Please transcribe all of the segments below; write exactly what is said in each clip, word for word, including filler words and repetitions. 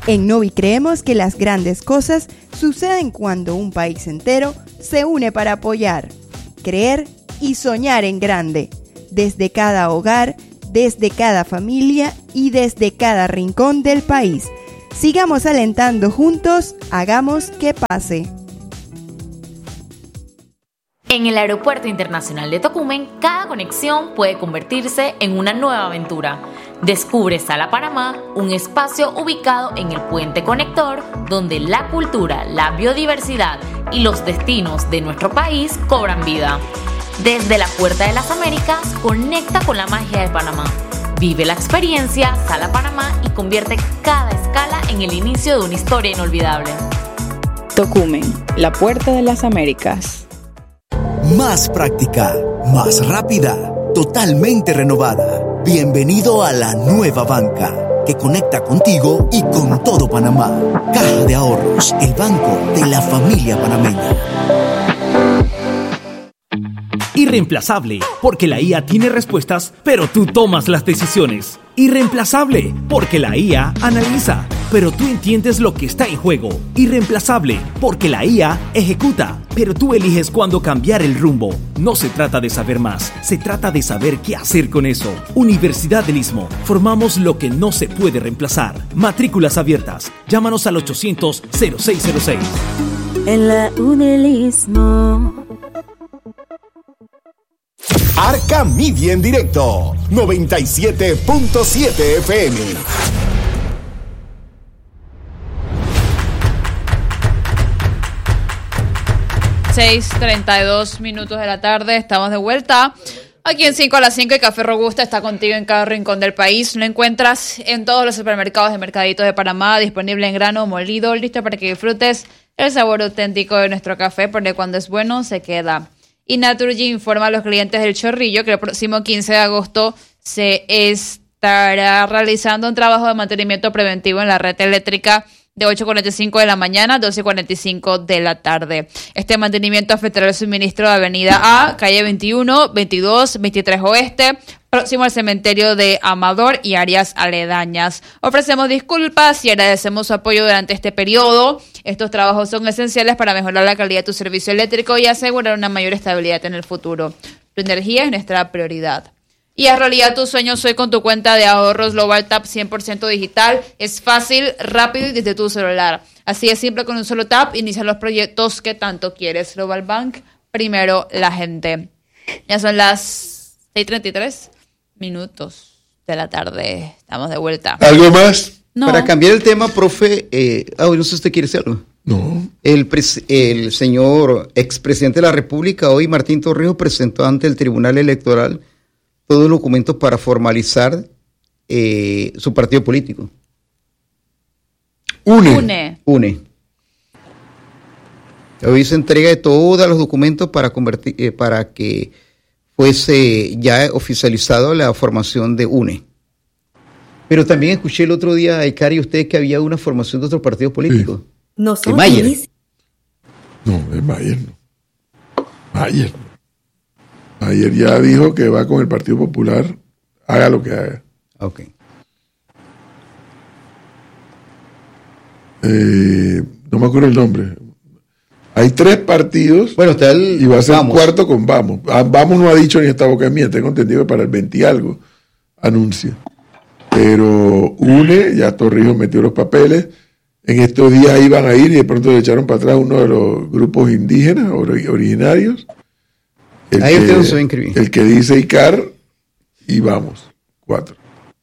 En Novi creemos que las grandes cosas suceden cuando un país entero se une para apoyar, creer y soñar en grande, desde cada hogar, desde cada familia y desde cada rincón del país. Sigamos alentando juntos, hagamos que pase. En el Aeropuerto Internacional de Tocumen, cada conexión puede convertirse en una nueva aventura. Descubre Sala Panamá, un espacio ubicado en el puente conector donde la cultura, la biodiversidad y los destinos de nuestro país cobran vida. Desde la Puerta de las Américas, conecta con la magia de Panamá. Vive la experiencia Sala Panamá y convierte cada escala en el inicio de una historia inolvidable. Tocumen, la Puerta de las Américas. Más práctica, más rápida, totalmente renovada. Bienvenido a la nueva banca, que conecta contigo y con todo Panamá. Caja de Ahorros, el banco de la familia panameña. Irreemplazable, porque la I A tiene respuestas, pero tú tomas las decisiones. Irreemplazable, porque la I A analiza, pero tú entiendes lo que está en juego. Irreemplazable, porque la I A ejecuta, pero tú eliges cuándo cambiar el rumbo. No se trata de saber más, se trata de saber qué hacer con eso. Universidad del Istmo, formamos lo que no se puede reemplazar. Matrículas abiertas, llámanos al ochocientos cero seis cero seis. En la U del Istmo. Arca Media en directo, noventa y siete punto siete F M. seis treinta y dos minutos de la tarde, estamos de vuelta. Aquí en cinco a las cinco y Café Robusta está contigo en cada rincón del país. Lo encuentras en todos los supermercados de Mercaditos de Panamá, disponible en grano molido, listo para que disfrutes el sabor auténtico de nuestro café, porque cuando es bueno se queda. Y Naturgy informa a los clientes del Chorrillo que el próximo quince de agosto se estará realizando un trabajo de mantenimiento preventivo en la red eléctrica de ocho cuarenta y cinco de la mañana a doce cuarenta y cinco de la tarde. Este mantenimiento afectará el suministro de Avenida A, calle veintiuno, veintidós, veintitrés Oeste, próximo al cementerio de Amador y áreas aledañas. Ofrecemos disculpas y agradecemos su apoyo durante este periodo. Estos trabajos son esenciales para mejorar la calidad de tu servicio eléctrico y asegurar una mayor estabilidad en el futuro. Tu energía es nuestra prioridad. Y haz realidad tus sueños hoy con tu cuenta de ahorros Global Tap cien por ciento digital. Es fácil, rápido y desde tu celular. Así es simple, con un solo tap inicia los proyectos que tanto quieres. Global Bank, primero la gente. Ya son las seis treinta y tres minutos de la tarde. Estamos de vuelta. ¿Algo más? No. Para cambiar el tema, profe, eh, ah, no sé si usted quiere decir algo. No. El, pres- el señor expresidente de la República, hoy Martín Torrijos, presentó ante el Tribunal Electoral todos los documentos para formalizar eh, su partido político. Une. Une. Une. Hoy se entrega de todos los documentos para convertir, eh, para que fuese ya oficializado la formación de UNE. Pero también escuché el otro día, Icari, usted que había una formación de otros partidos políticos. Sí. No son Mayer. No, es Mayer. No. Mayer. Mayer ya dijo que va con el Partido Popular, haga lo que haga. Ok. Eh, no me acuerdo el nombre. Hay tres partidos. Bueno, está el, y va a ser Vamos. cuarto con Vamos. Ah, Vamos no ha dicho ni esta boca mía, tengo entendido que para el veinte y algo anuncia. Pero UNE, ya Torrijos metió los papeles. En estos días iban a ir y de pronto le echaron para atrás uno de los grupos indígenas or- originarios. El Ahí que, usted no se va a inscribir. El que dice ICAR y Vamos, cuatro.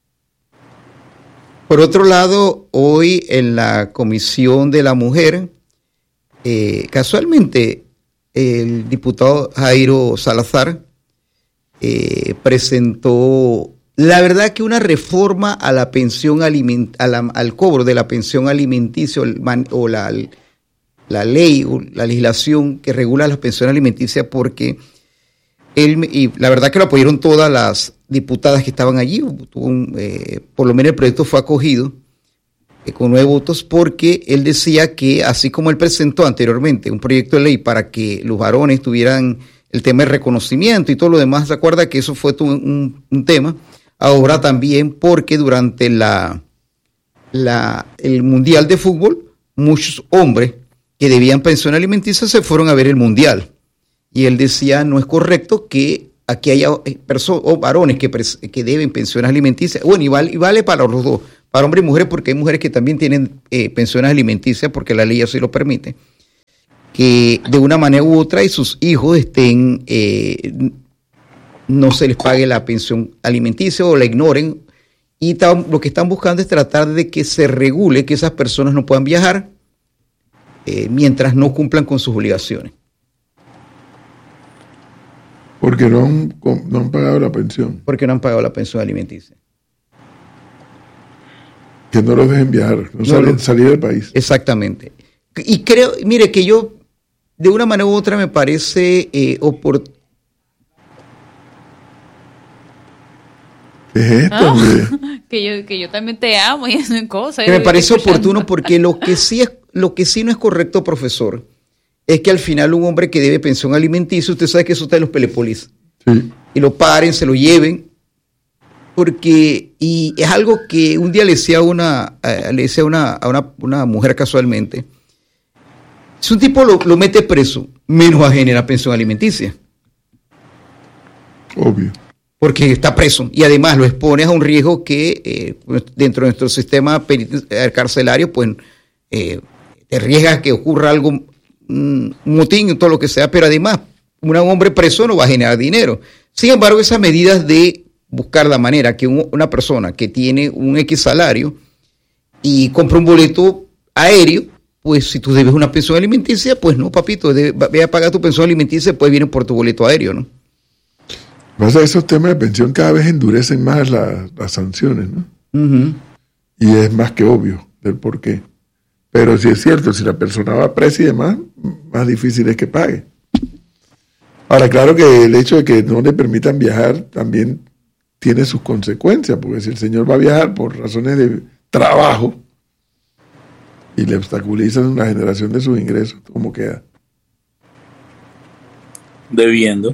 Por otro lado, hoy en la Comisión de la Mujer, eh, casualmente el diputado Jairo Salazar eh, presentó, la verdad que una reforma a la pensión aliment, a la, al cobro de la pensión alimenticia o la, la ley o la legislación que regula las pensiones alimenticias, porque él, y la verdad que lo apoyaron todas las diputadas que estaban allí, un, eh, por lo menos el proyecto fue acogido eh, con nueve votos, porque él decía que así como él presentó anteriormente un proyecto de ley para que los varones tuvieran el tema de reconocimiento y todo lo demás, ¿se acuerda que eso fue un, un, un tema? Ahora también porque durante la la, el Mundial de Fútbol, muchos hombres que debían pensión alimenticia se fueron a ver el Mundial. Y él decía, no es correcto que aquí haya personas o varones que, que deben pensiones alimenticias. Bueno, y vale, y vale para los dos, para hombres y mujeres, porque hay mujeres que también tienen eh, pensiones alimenticias, porque la ley así lo permite, que de una manera u otra y sus hijos estén, eh, no se les pague la pensión alimenticia o la ignoren. Y tam, lo que están buscando es tratar de que se regule que esas personas no puedan viajar eh, mientras no cumplan con sus obligaciones. Porque no han, no han pagado la pensión. Porque no han pagado la pensión alimenticia. Que no los dejen viajar, no, no salen, lo, salir del país. Exactamente. Y creo, mire, que yo, de una manera u otra, me parece eh, oportuno. ¿Qué es esto, ah, que yo que yo también te amo y esas cosas. Que me parece oportuno porque lo que sí es lo que sí no es correcto, profesor, es que al final un hombre que debe pensión alimenticia, usted sabe que eso está en los Pelepolis, sí, y lo paren, se lo lleven, porque y es algo que un día le decía a una eh, le decía a una a una, una mujer casualmente, si un tipo lo, lo mete preso, menos va a generar pensión alimenticia. Obvio. Porque está preso y además lo expones a un riesgo que eh, dentro de nuestro sistema carcelario, pues eh, te arriesgas que ocurra algo, un motín, todo lo que sea, pero además un hombre preso no va a generar dinero. Sin embargo, esas medidas de buscar la manera que un, una persona que tiene un X salario y compra un boleto aéreo, pues si tú debes una pensión alimenticia, pues no, papito, debe, ve a pagar tu pensión alimenticia, pues viene por tu boleto aéreo, ¿no? Pasa, esos temas de pensión cada vez endurecen más la, las sanciones, ¿no? Uh-huh. Y es más que obvio del por qué. Pero si es cierto, si la persona va presa y demás, más difícil es que pague. Ahora, claro que el hecho de que no le permitan viajar también tiene sus consecuencias, porque si el señor va a viajar por razones de trabajo y le obstaculizan la generación de sus ingresos, ¿cómo queda? Debiendo.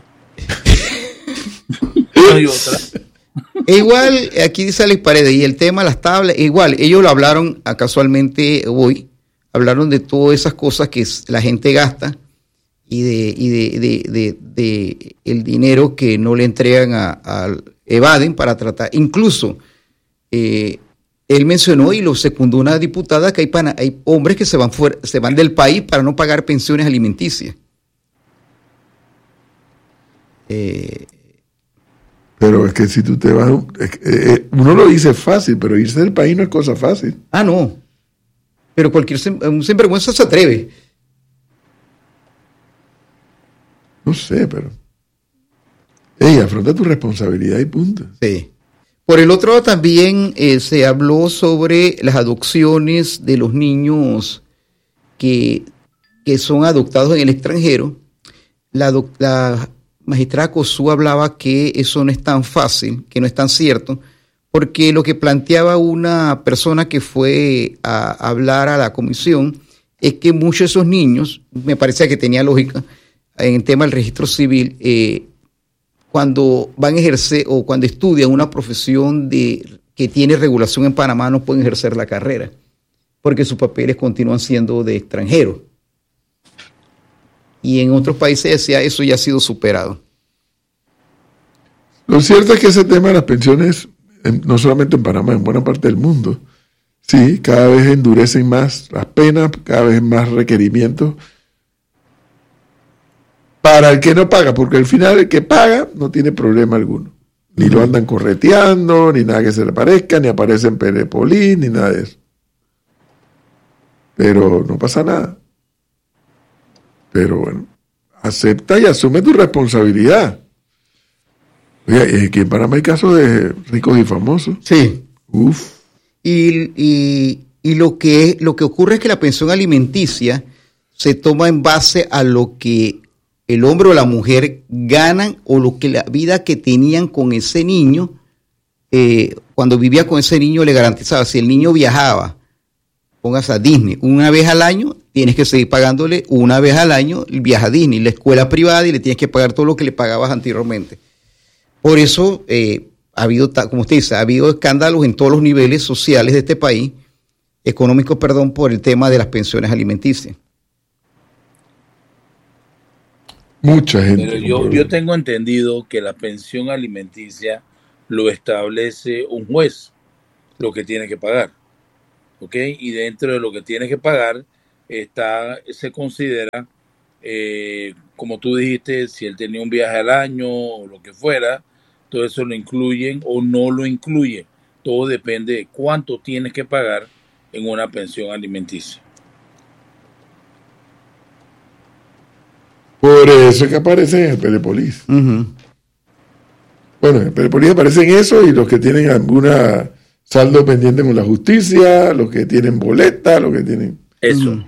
Hay otra. Igual, aquí dice Alex Paredes, y el tema de las tablas, igual, ellos lo hablaron casualmente hoy, hablaron de todas esas cosas que la gente gasta y de, y de, de, de, de el dinero que no le entregan a, a evaden para tratar, incluso eh, él mencionó y lo secundó una diputada que hay, pana, hay hombres que se van fuera, se van del país para no pagar pensiones alimenticias. Eh, Pero es que si tú te vas, eh, uno lo dice fácil, pero irse del país no es cosa fácil. Ah, no. Pero cualquier un sinvergüenza se atreve. No sé, pero... Ey, afronta tu responsabilidad y punto. Sí. Por el otro lado también eh, se habló sobre las adopciones de los niños que, que son adoptados en el extranjero. La, la magistrada Cosú hablaba que eso no es tan fácil, que no es tan cierto, porque lo que planteaba una persona que fue a hablar a la comisión es que muchos de esos niños, me parecía que tenía lógica, en el tema del registro civil, eh, cuando van a ejercer o cuando estudian una profesión de, que tiene regulación en Panamá, no pueden ejercer la carrera, porque sus papeles continúan siendo de extranjeros. Y en otros países decía eso ya ha sido superado. Lo cierto es que ese tema de las pensiones, no solamente en Panamá, en buena parte del mundo, sí, cada vez endurecen más las penas, cada vez más requerimientos para el que no paga, porque al final el que paga no tiene problema alguno. Ni lo andan correteando, ni nada que se le parezca, ni aparece en Pelepolis, ni nada de eso. Pero no pasa nada. Pero bueno, acepta y asume tu responsabilidad. Oye, aquí en Panamá hay casos de ricos y famosos. Sí. Uf. Y, y, y lo, que, lo que ocurre es que la pensión alimenticia se toma en base a lo que el hombre o la mujer ganan o lo que la vida que tenían con ese niño, eh, cuando vivía con ese niño le garantizaba. Si el niño viajaba, póngase a Disney una vez al año, tienes que seguir pagándole una vez al año el viaje a Disney, la escuela privada, y le tienes que pagar todo lo que le pagabas anteriormente. Por eso eh, ha habido, como usted dice, ha habido escándalos en todos los niveles sociales de este país, económicos, perdón, por el tema de las pensiones alimenticias. Mucha gente. Pero yo, yo tengo entendido que la pensión alimenticia lo establece un juez, lo que tiene que pagar, ¿ok? Y dentro de lo que tiene que pagar está, se considera, eh, como tú dijiste, si él tenía un viaje al año o lo que fuera, todo eso lo incluyen o no lo incluye. Todo depende de cuánto tienes que pagar en una pensión alimenticia. Por eso es que aparece en el Perepolis. Uh-huh. Bueno, en el Perepolis aparecen eso y los que tienen alguna saldo pendiente con la justicia, los que tienen boleta, los que tienen... Eso. Uh-huh.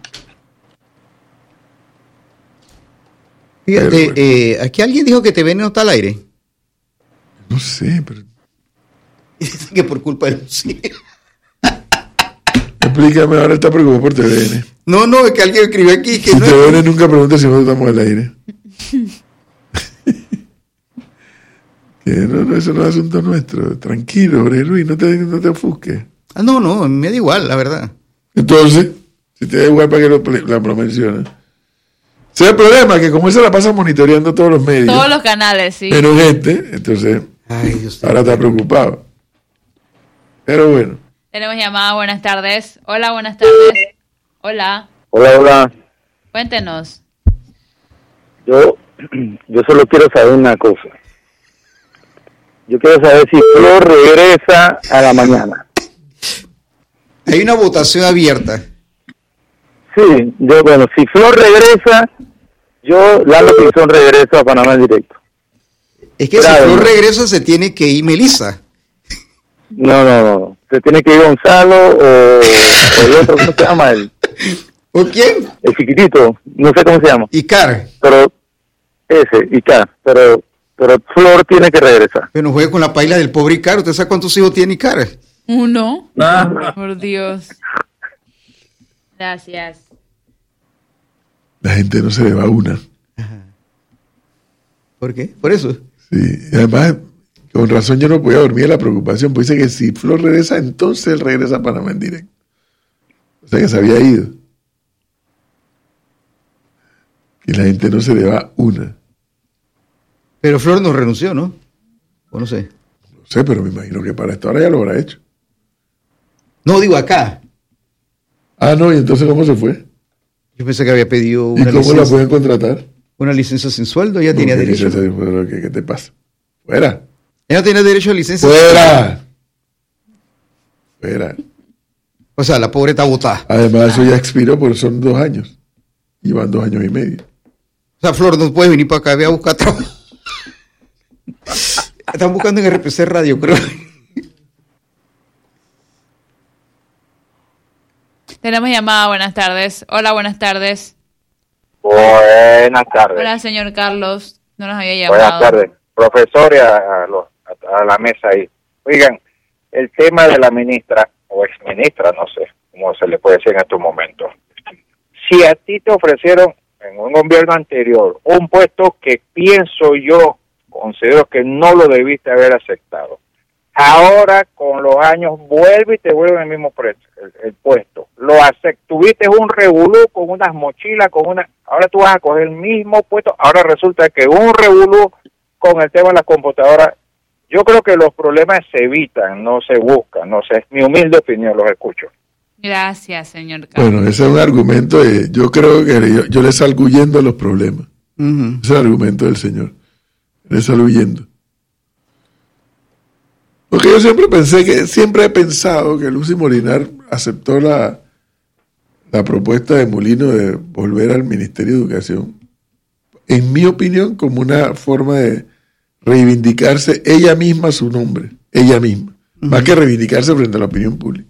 Fíjate, Pero, bueno. eh, aquí alguien dijo que T V N no está al aire. No sé, pero... Dicen que por culpa de Lucía. Explícame, ahora está preocupado por T V N. No, no, es que alguien escribió aquí que Si no. T V N nunca pregunta si nosotros estamos al aire. Que no, no, eso no es asunto nuestro. Tranquilo, Jorge Luis, no te, no te ofusques. Ah, no, no, me da igual, la verdad. Entonces, si te da igual, ¿para que lo, la, lo mencionas? O sea, el problema es que como eso la pasa monitoreando todos los medios, Todos los canales, sí. menos gente, entonces Ay, Dios ahora está preocupado. Pero bueno. Tenemos llamada, buenas tardes. Hola, buenas tardes. Hola, Hola, hola. cuéntenos. Yo, yo solo quiero saber una cosa. Yo quiero saber si Flor regresa a la mañana. Hay una votación abierta. Sí, yo, bueno, si Flor regresa, yo, Lalo Pinzón regreso a Panamá en directo. Es que Claro. si Flor regresa se tiene que ir Melissa. No, no, no. Se tiene que ir Gonzalo o, o el otro, ¿cómo se llama? El, ¿O quién? el chiquitito, no sé cómo se llama. Icar. Pero, ese, Icar, pero, pero Flor tiene que regresar. Que no juegue con la paila del pobre Icar. ¿Usted sabe cuántos hijos tiene Icar? Uno. Ah. Por Dios. Gracias. La gente no se le va una. ¿Por qué? Por eso. Sí, y además, con razón yo no podía dormir de la preocupación, pues dice que si Flor regresa, entonces él regresa a Panamá en directo. O sea que se había ido. Y la gente no se le va una. Pero Flor no renunció, ¿no? O no sé. No sé, pero me imagino que para esto ahora ya lo habrá hecho. No, digo acá. Ah, no, y entonces ¿cómo se fue? Yo pensé que había pedido ¿Y una cómo la licencia, pueden contratar? una licencia sin sueldo. Ella No, tenía ¿qué derecho. licencia de fuera? ¿Qué, qué te pasa? Fuera. Ella tenía derecho a licencia. Fuera. Fuera. O sea, la pobre está botada. Además, eso ya expiró porque son dos años. Llevan dos años y medio. O sea, Flor, no puedes venir para acá, voy a buscar trabajo. Están buscando en R P C Radio, creo. Tenemos llamada, buenas tardes. Hola, buenas tardes. Buenas tardes. Hola, señor Carlos. No nos había llamado. Buenas tardes, profesor y a, a, los- a- a la mesa ahí. Oigan, el tema de la ministra, o exministra, no sé cómo se le puede decir en estos momentos. Si a ti te ofrecieron en un gobierno anterior un puesto que pienso yo, considero que no lo debiste haber aceptado, ahora con los años vuelve y te vuelve en el mismo precio, el, el puesto. Lo aceptas, tuviste un revolú con unas mochilas, con una, ahora tú vas a coger el mismo puesto, ahora resulta que un revolú con el tema de las computadoras. Yo creo que los problemas se evitan, no se buscan, no sé, es mi humilde opinión, los escucho. Gracias, señor Carlos. Bueno, ese es un argumento. De, yo creo que yo, yo le salgo huyendo a los problemas. Uh-huh. Ese es el argumento del señor. Le salgo huyendo. Porque yo siempre pensé que, siempre he pensado que Lucy Molinar aceptó la, la propuesta de Molino de volver al Ministerio de Educación, en mi opinión, como una forma de reivindicarse ella misma su nombre, ella misma, uh-huh. más que reivindicarse frente a la opinión pública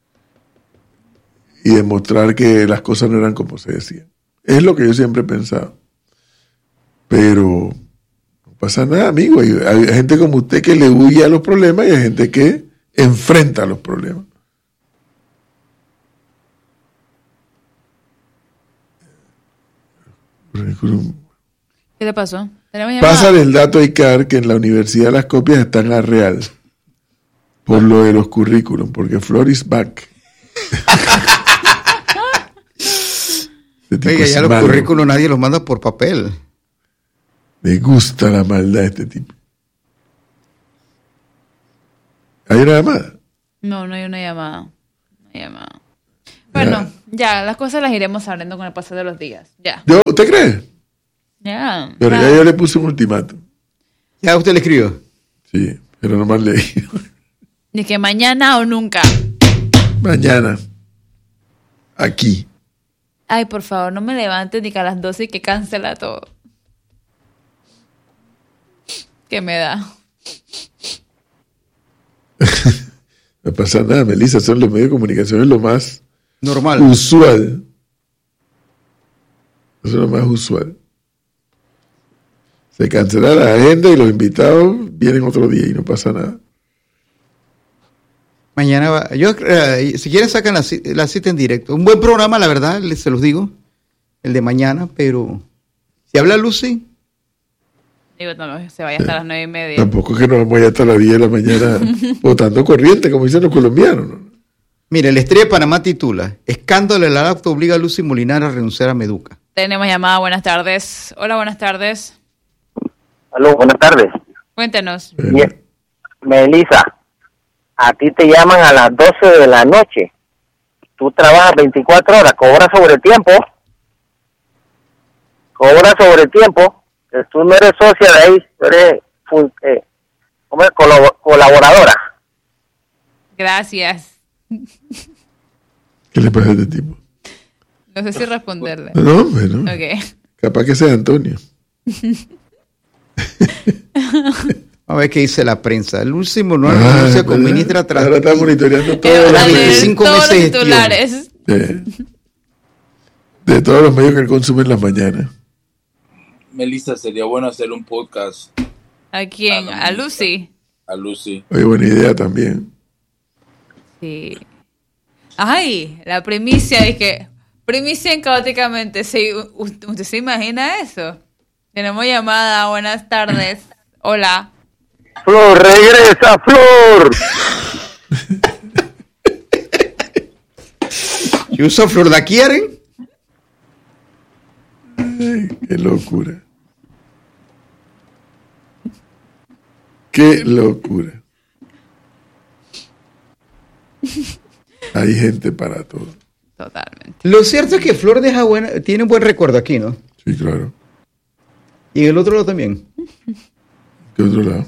y demostrar que las cosas no eran como se decían. Es lo que yo siempre he pensado. Pero no pasa nada, amigo. Hay, hay gente como usted que le huye a los problemas y hay gente que enfrenta los problemas. ¿Qué te pasó? ¿Tenemos llamada? Pásale el dato a Icar que en la universidad las copias están a real por lo de los currículum, porque Flor is back. Oiga, ya los currículos nadie los manda por papel. Me gusta la maldad de este tipo. ¿Hay una llamada? No, no hay una llamada. No hay llamada. Bueno, ya. ya, las cosas las iremos sabiendo con el pasar de los días. Ya. ¿Yo, ¿Usted cree? Ya. Pero ya. ya yo le puse un ultimátum. ¿Ya usted le escribió? Sí, pero nomás leí. Ni que mañana o nunca. Mañana. Aquí. Ay, por favor, no me levantes ni que a las doce y que cancela todo. ¿Qué me da? No pasa nada, Melissa, son los medios de comunicación, es lo más normal, usual. Eso es lo más usual. Se cancela la agenda y los invitados vienen otro día y no pasa nada. Mañana va, yo, eh, si quieren sacan la, la cita en directo. Un buen programa, la verdad, les, se los digo, el de mañana, pero si habla Lucy. Digo, no, se vaya hasta las nueve y media. Tampoco es que nos vamos a ir hasta las diez de la mañana botando corriente, como dicen los colombianos, ¿no? Mire, el Estrella de Panamá titula: Escándalo del acto obliga a Lucy Molinar a renunciar a Meduca. Tenemos llamada, buenas tardes. Hola, buenas tardes. Aló, buenas tardes. Cuéntenos. Eh. Melissa, a ti te llaman a las doce de la noche. Tú trabajas veinticuatro horas, cobras sobre tiempo. Cobras sobre tiempo. Tú no eres socia de ahí, tú eres eh, ¿cómo es? Colab- colaboradora. Gracias. ¿Qué le pasa a este tipo? No sé si responderle. No, bueno. Okay. Capaz que sea Antonio. A ver qué dice la prensa. Lucy Molinar renuncia con ministra tras. Ahora está monitoreando todos los veinticinco meses de titulares. De, de todos los medios que él consume en las mañanas. Melissa, sería bueno hacer un podcast. ¿A quién? ¿A, ¿A Lucy? A Lucy. Oye, buena idea también. Sí. Ay, la primicia es que... Primicia en Caóticamente. Sí, ¿usted se imagina eso? Tenemos llamada. Buenas tardes. Hola. Flor, regresa, Flor. ¿Y usa Flor la quieren? Ay, qué locura. Qué locura. Hay gente para todo. Totalmente. Lo cierto es que Flor deja buena, tiene un buen recuerdo aquí, ¿no? Sí, claro. Y en el otro lado también. ¿Qué otro lado?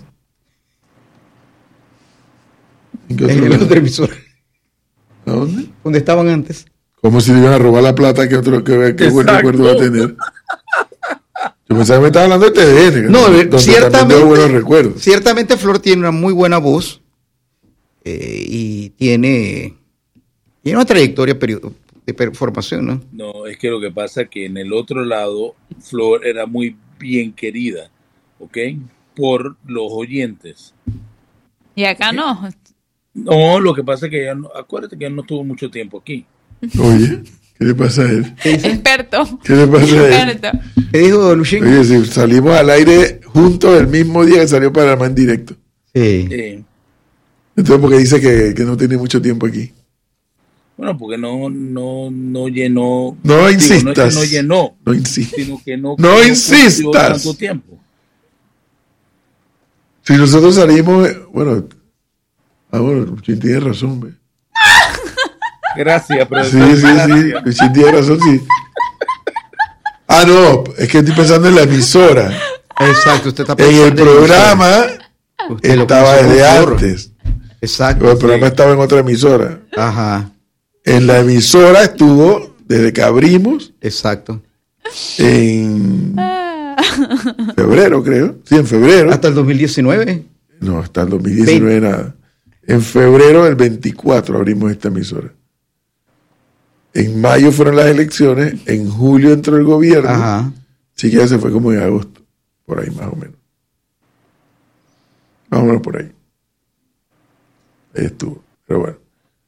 ¿En qué otro en el lado? otro emisor. ¿A dónde? Donde estaban antes. Como si le iban a robar la plata que otro que, que buen recuerdo va a tener. Yo pensaba que me estaba hablando de T V N. No, donde ciertamente, buenos recuerdos. ciertamente Flor tiene una muy buena voz eh, y tiene, tiene una trayectoria perio- de formación, ¿no? No, es que lo que pasa es que en el otro lado Flor era muy bien querida, ¿ok? Por los oyentes. Y acá no. No, lo que pasa es que ella no, acuérdate que ella no estuvo mucho tiempo aquí. Oye, ¿qué le pasa a él? Experto. ¿Qué le pasa a él? Experto. ¿Qué dijo Luchín? Oye, si salimos al aire juntos el mismo día que salió Panamá en directo. Sí. Eh, Entonces, porque dice que, que no tiene mucho tiempo aquí. bueno, porque no, no, no llenó. No digo, insistas. No, es que no llenó. No insistas. Sino que no, No no insistas. cultivó tanto tiempo. Si nosotros salimos, eh, bueno, ah, bueno, Luchín tiene razón, ¿ve? Gracias, pero Sí, sí, sí, Luchín tiene razón, sí. Ah, no, es que estoy pensando en la emisora. Exacto, usted está En pensando el programa Usted lo estaba conoce desde por Flor. antes. Exacto. El programa sí. estaba en otra emisora. Ajá. En la emisora estuvo desde que abrimos. Exacto. En febrero, creo. Sí, en febrero. Hasta el dos mil diecinueve. No, hasta el dos mil diecinueve nada. En febrero del veinticuatro abrimos esta emisora. En mayo fueron las elecciones. En julio entró el gobierno. Ajá. Sí, que ya se fue como en agosto. Por ahí más o menos. Más o menos por ahí. Ahí estuvo. Pero bueno.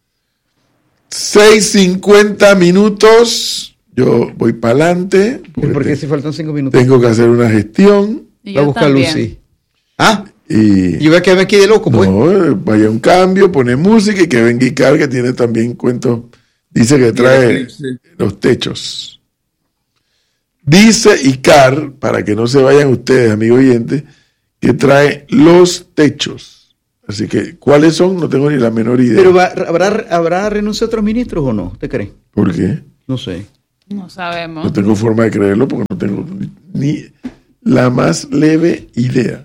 seis cincuenta minutos. Yo voy para adelante. ¿Por qué si faltan cinco minutos? Tengo que hacer una gestión. Y Va a yo buscar también. Lucy. Ah, Y yo voy a quedarme aquí de loco, pues. no, vaya un cambio, pone música y que venga Icar, que tiene también cuentos Dice que trae los techos. Dice Icar, para que no se vayan ustedes, amigos oyentes, que trae los techos. Así que, ¿cuáles son? No tengo ni la menor idea. ¿Pero va, habrá, habrá renuncia a otros ministros o no? ¿Te crees? ¿Por qué? No sé. No sabemos. No tengo forma de creerlo porque no tengo ni la más leve idea.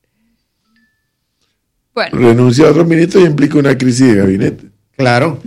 Bueno. Renuncia a otros ministros implica una crisis de gabinete. Claro.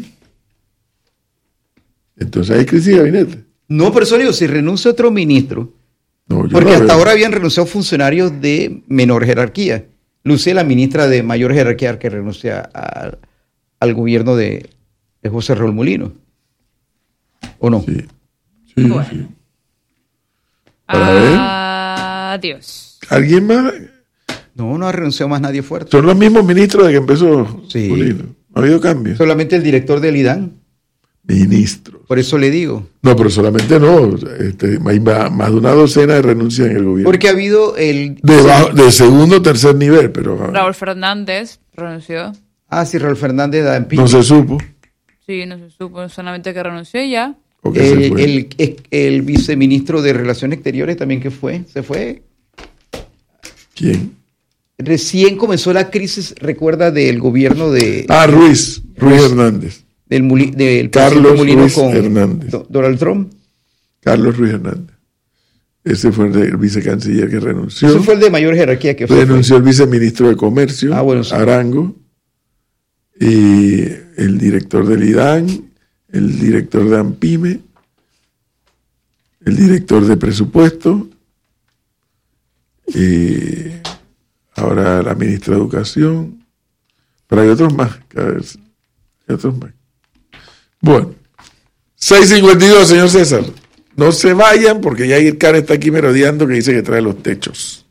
Entonces hay crisis de gabinete. No, pero eso digo, si renuncia a otro ministro, no, porque no hasta veo. ahora habían renunciado funcionarios de menor jerarquía. Lucía, la ministra de mayor jerarquía que renuncia a, al gobierno de, de José Raúl Molino. ¿O no? Sí. Sí, Bueno. sí. Para ver. Adiós. ¿Alguien más? No, no ha renunciado más nadie fuerte. Son los mismos ministros de que empezó Sí. Molino. No ha habido cambios. Solamente el director del IDAN. Ministros. Por eso le digo. No, pero solamente no. Este, hay más más de una docena de renuncias en el gobierno. Porque ha habido el... De, bajo- de segundo o tercer nivel, pero Raúl Fernández renunció. Ah, sí, Raúl Fernández da en no se supo. Sí, no se supo solamente que renunció y ya. ¿O que se El, fue? el, el, el viceministro de Relaciones Exteriores también que fue, se fue. ¿Quién? Recién comenzó la crisis, recuerda, del gobierno de... Ah, Ruiz. Ruiz Hernández. Del, Muli- del Carlos presidente Molino Ruiz con Hernández. Do- Donald Trump. Carlos Ruiz Hernández. Ese fue el, de- el vicecanciller que renunció. Ese fue el de mayor jerarquía que fue. Renunció el viceministro de Comercio, Ah, bueno, sí. Arango, y el director del IDAN, el director de AMPIME, el director de presupuesto, y ahora la ministra de Educación, pero hay otros más, cada vez, hay otros más. Bueno, seis cincuenta y dos, señor César. No se vayan porque ya Ircar está aquí merodeando que dice que trae los techos.